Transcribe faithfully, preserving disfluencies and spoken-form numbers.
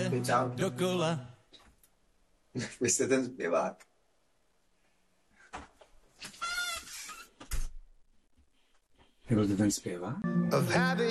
se dokola. Vy jste ten zpěvák. Byl to ten zpěvák?